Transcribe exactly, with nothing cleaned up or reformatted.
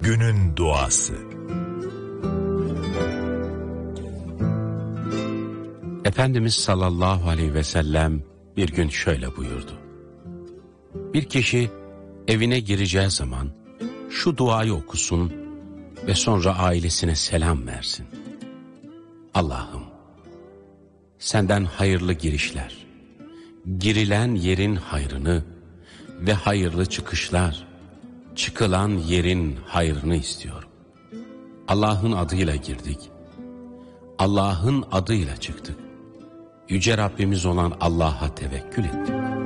Günün duası. Efendimiz sallallahu aleyhi ve sellem bir gün şöyle buyurdu: bir kişi evine gireceği zaman şu duayı okusun ve sonra ailesine selam versin. Allah'ım, senden hayırlı girişler, girilen yerin hayrını ve hayırlı çıkışlar, çıkılan yerin hayrını istiyorum. Allah'ın adıyla girdik, Allah'ın adıyla çıktık. Yüce Rabbimiz olan Allah'a tevekkül ettik.